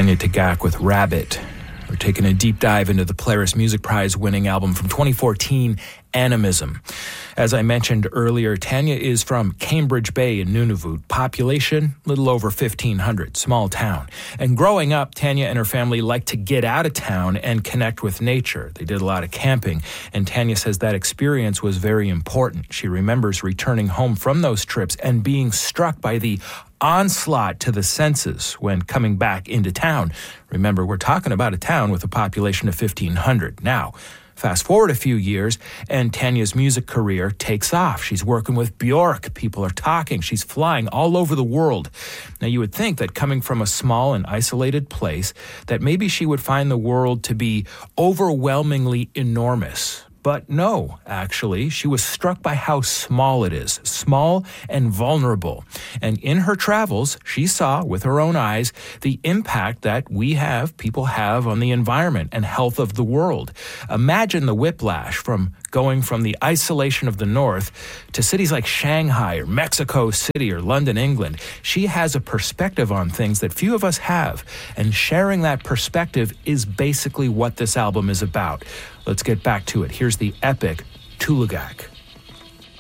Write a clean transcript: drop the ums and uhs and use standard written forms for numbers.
Tanya Tagaq with Rabbit. We're taking a deep dive into the Polaris Music Prize winning album from 2014, Animism. As I mentioned earlier, Tanya is from Cambridge Bay in Nunavut. Population, little over 1,500, small town. And growing up, Tanya and her family liked to get out of town and connect with nature. They did a lot of camping, and Tanya says that experience was very important. She remembers returning home from those trips and being struck by the onslaught to the senses when coming back into town. Remember, we're talking about a town with a population of 1,500. Now, fast forward a few years, and Tanya's music career takes off. She's working with Bjork. People are talking. She's flying all over the world. Now, you would think that coming from a small and isolated place, that maybe she would find the world to be overwhelmingly enormous. But no, actually, she was struck by how small it is, small and vulnerable. And in her travels, she saw with her own eyes the impact that people have on the environment and health of the world. Imagine the whiplash from going from the isolation of the North to cities like Shanghai or Mexico City or London, England. She has a perspective on things that few of us have, and sharing that perspective is basically what this album is about. Let's get back to it. Here's the epic Tulagak.